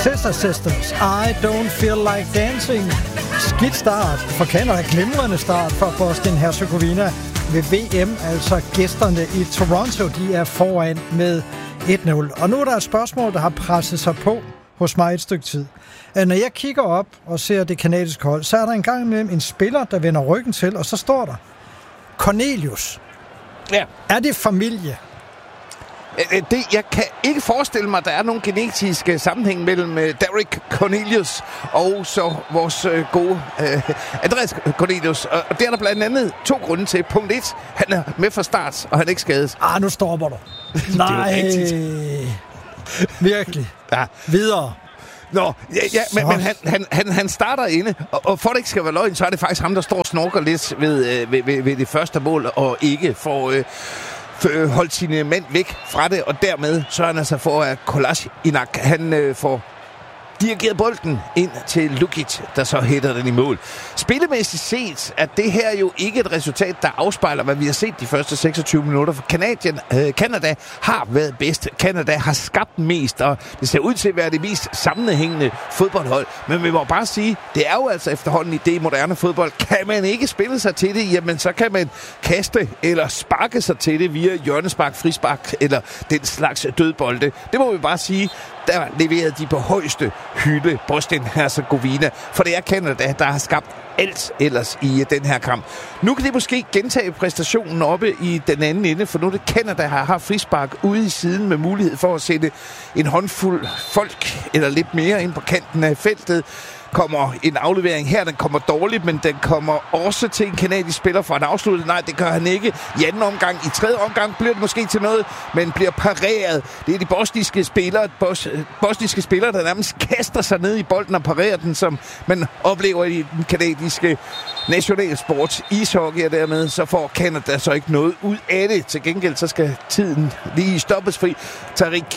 Sister Systems, I Don't Feel Like Dancing. Skidt start for Canada, glimrende start for Bosnien-Herzegovina ved VM, altså gæsterne i Toronto, de er foran med 1-0. Og nu er der et spørgsmål, der har presset sig på hos mig et stykke tid. Når jeg kigger op og ser det kanadiske hold, så er der en gang imellem en spiller, der vender ryggen til, og så står der Cornelius. Ja. Er det familie? Jeg kan ikke forestille mig, at der er nogen genetiske sammenhæng mellem Derek Cornelius og så vores gode Andreas Cornelius. Og det er der blandt andet 2 grunde til. Punkt 1, han er med fra start, og han er ikke skadet. Nu stopper du. Nej, virkelig. Ja. Videre. Nå, men han starter inde, og for det ikke skal være løgn, så er det faktisk ham, der står og snorker lidt ved det første mål, og ikke får holdt sine mænd væk fra det, og dermed så er han altså for, at Kolasinac, han får dirigeret bolden ind til Lukic, der så hætter den i mål. Spillemæssigt set er det her jo ikke et resultat, der afspejler, hvad vi har set de første 26 minutter, for Canada har været bedst. Canada har skabt mest, og det ser ud til at være det mest sammenhængende fodboldhold. Men vi må bare sige, det er jo altså efterhånden i det moderne fodbold. Kan man ikke spille sig til det, jamen så kan man kaste eller sparke sig til det via hjørnespark, frispark eller den slags dødbolde. Det må vi bare sige. Der leverede de på højeste hylde Bosnien-Herzegovina, for det er Canada, der har skabt alt ellers i den her kamp. Nu kan det måske gentage præstationen oppe i den anden ende, for nu er det Canada, der har frispark ude i siden med mulighed for at sætte en håndfuld folk eller lidt mere ind på kanten af feltet. Kommer en aflevering her, den kommer dårligt, men den kommer også til en kanadisk spiller for at afslutte. Nej, det gør han ikke. I anden omgang, i tredje omgang bliver det måske til noget, men bliver pareret. Det er de bosniske spillere, der nærmest kaster sig ned i bolden og parerer den, som man oplever i den kanadiske nationalsport. Ishockey, og dermed så får Canada så ikke noget ud af det. Til gengæld så skal tiden lige stoppes fri. Tarik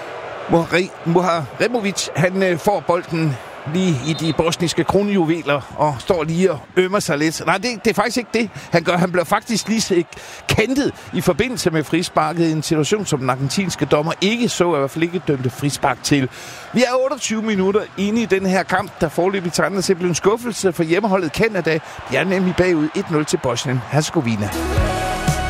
Muharemovic, han får bolden lige i de bosniske kronjuveler og står lige og ømmer sig lidt. Nej, det er faktisk ikke det, han gør. Han bliver faktisk lige kantet i forbindelse med frisparket i en situation, som den argentinske dommer ikke så, i hvert fald ikke dømte frispark til. Vi er 28 minutter inde i den her kamp, der foreløbig tegner sig blev en skuffelse for hjemmeholdet Canada. De er nemlig bagud 1-0 til Bosnien-Herzegovina.